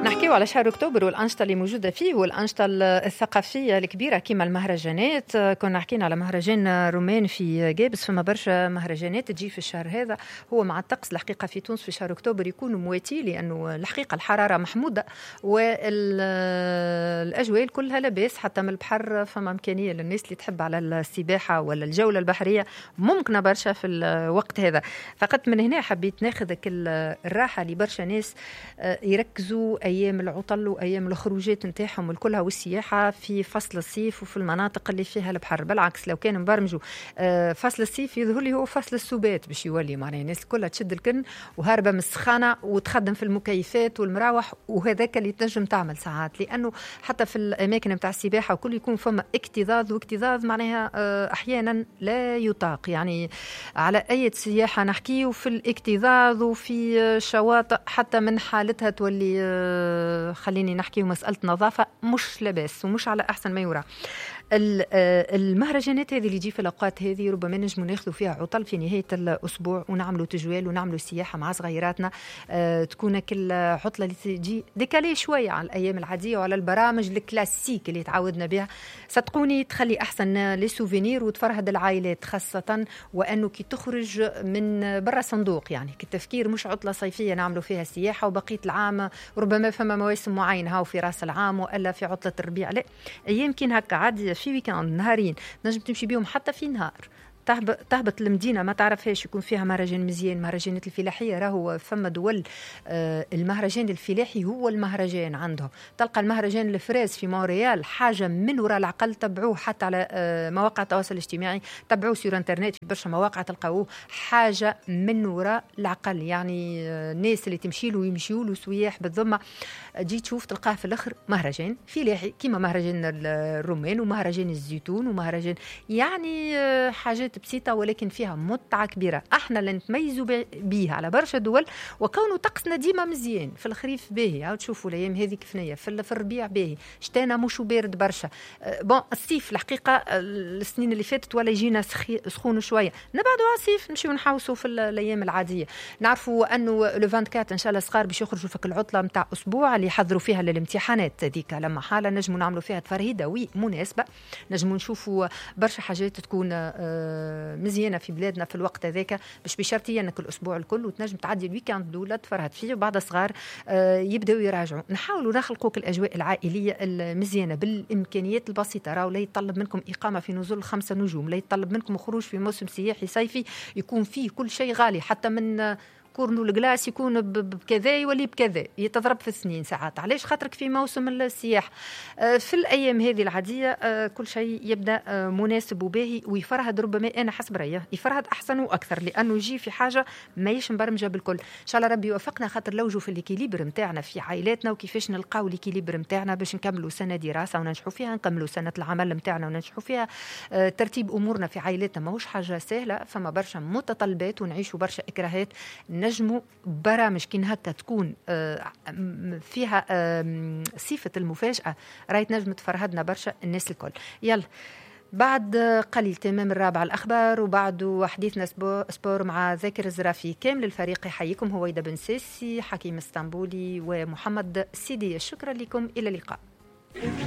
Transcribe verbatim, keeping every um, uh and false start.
نحكيو على شهر أكتوبر والأنشطة اللي موجودة فيه والأنشطة الثقافية الكبيرة كما المهرجانات. كنا حكينا على مهرجان رومان في جابس، فما برشا مهرجانات تجي في الشهر هذا. هو مع الطقس الحقيقة في تونس في شهر أكتوبر يكون مواتي، لأنه الحقيقة الحرارة محمودة والأجواء كلها لباس. حتى من البحر فما إمكانية للناس اللي تحب على السباحة ولا الجولة البحرية ممكنة برشا في الوقت هذا. فقط من هنا حبيت ناخذك الراحة لبرشا ناس يركزوا أيام العطل وأيام الخروجات نتاعهم الكلها والسياحة في فصل الصيف وفي المناطق اللي فيها البحر. بالعكس لو كان مبرمجوا فصل الصيف يظهر لي هو فصل السبات باش يولي معناها الناس كلها تشد الكن وهاربة من السخانة وتخدم في المكيفات والمراوح، وهذاك اللي تنجم تعمل ساعات، لأنه حتى في الأماكن متاع السباحة وكل يكون فما اكتظاظ، واكتظاظ معناها أحيانا لا يطاق. يعني على أي سياحة نحكي وفي الاكتظاظ وفي شواطئ حتى من حالتها تولي خليني نحكي ومسألة نظافة مش لباس ومش على أحسن ما يرى. المهرجانات هذه اللي تجي في الأوقات هذه ربما نجموا ناخذوا فيها عطل في نهاية الأسبوع ونعملوا تجوال ونعملوا سياحة مع صغيراتنا. أه تكون كل عطلة اللي تجي ديكالي شوية على الأيام العادية وعلى البرامج الكلاسيك اللي تعودنا بها. صدقوني تخلي أحسن لي سوفينير وتفرهد العائلات، خاصة وأنه كي تخرج من برا صندوق، يعني كالتفكير مش عطلة صيفية نعملوا فيها سياحة وبقية العام ربما فما مواسم معينة هاو في راس العام وإلا في عطلة الربيع. لا، يمكن هكا عادي في ويكاند نهارين نجم تمشي بيهم حتى في نهار تهبط, تهبط المدينة ما تعرفهاش يكون فيها مهرجان مزيان. مهرجانات الفلاحية راهو فما دول آه المهرجان الفلاحي هو المهرجان عندهم. تلقى المهرجان الفراز في مونريال حاجة من وراء العقل. تبعوه حتى على آه مواقع التواصل الاجتماعي، تبعوه سير انترنت في برشا مواقع تلقاوه حاجة من وراء العقل. يعني آه الناس اللي تمشي له ويمشيوا له سياح بالضمة جي تشوف تلقاه في الاخر مهرجان فلاحي كيما مهرجان الرمان ومهرجان الزيتون ومهرجان يعني آه حاجات بسيطة ولكن فيها متعة كبيرة. احنا اللي نتميزوا بيها على برشا دول، وكونه طقسنا ديما مزيان. في الخريف باهي عاود تشوفوا الايام هذه كيفنيه، في في الربيع باهي، شتانا مش بارد برشا. أه بون الصيف الحقيقه السنين اللي فاتت ولا يجينا سخون شويه، نبعدوا على الصيف نمشيو نحوسوا في الايام العاديه. نعرفوا انه لو أربعة وعشرين ان شاء الله صغار باش يخرجوا في العطله نتاع اسبوع اللي يحضروا فيها للامتحانات هذيك، لما حاله نجموا نعملوا فيها تفرهيده وي مناسبه، نجموا نشوفوا برشا حاجات تكون أه مزيانه في بلادنا في الوقت هذاك، باش بشرطيه انك الاسبوع الكل وتنجم تعدي الويكاند الاولى تفرهد فيه، وبعد الصغار آه يبداو يراجعوا. نحاولوا نخلقوك الاجواء العائليه المزيانه بالامكانيات البسيطه. راهو لا يتطلب منكم اقامه في نزول خمسه نجوم، لا يتطلب منكم خروج في موسم سياحي صيفي يكون فيه كل شيء غالي، حتى من كورنو الجلاس يكون بكذا يولي بكذا يتضرب في السنين ساعات. علاش؟ خاطرك في موسم السياح. في الأيام هذه العادية كل شيء يبدأ مناسب وباهي ويفرهد. ربما أنا حسب رأيي يفرهد أحسن وأكثر، لأنه يجي في حاجة ما يش مبرمجة بالكل. إن شاء الله ربي يوفقنا، خاطر لو جو في الإكيليبر متاعنا في عائلاتنا وكيفاش نلقاو الإكيليبر متاعنا باش نكملوا سنة دراسة وننجحوا فيها، نكملوا سنة العمل متاعنا وننجحوا فيها. ترتيب أمورنا في عائلاتنا ماهوش حاجة سهلة، فما برشا متطلبات ونعيشوا برشا إكراهات. نجموا برامج كين هكا تكون فيها صفة المفاجأة رايت نجم تفرهدنا برشا الناس الكل. يلا بعد قليل تمام الرابعة الأخبار، وبعد حديثنا سبور مع ذاكر الزرافي. كامل الفريق يحييكم، هويدا بن سيسي، حكيم اسطنبولي ومحمد سيدي. شكرا لكم، إلى اللقاء.